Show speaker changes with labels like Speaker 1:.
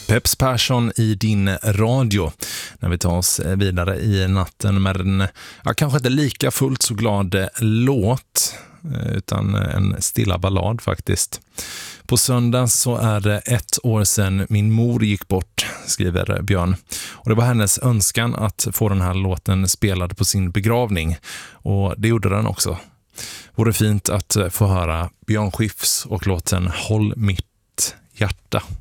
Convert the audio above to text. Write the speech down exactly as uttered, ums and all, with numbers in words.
Speaker 1: Peps Persson i din radio när vi tar oss vidare i natten med en, ja, kanske inte lika fullt så glad låt utan en stilla ballad faktiskt. På söndag så är det ett år sedan min mor gick bort, skriver Björn. Och det var hennes önskan att få den här låten spelad på sin begravning. Och det gjorde den också. Vore fint att få höra Björn Skifs och låten Håll mitt hjärta.